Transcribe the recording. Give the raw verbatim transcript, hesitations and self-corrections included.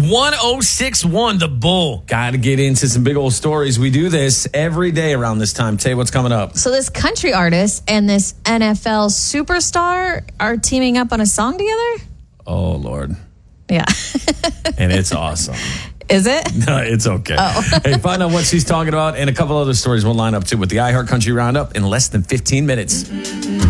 one oh six one, The Bull. Got to get into some big old stories. We do this every day around this time. Tay, what's coming up? So this country artist and this N F L superstar are teaming up on a song together? Oh, Lord. Yeah. And it's awesome. Is it? No, it's okay. Oh. Hey, find out what she's talking about and a couple other stories we'll line up too with the iHeart Country Roundup in less than fifteen minutes.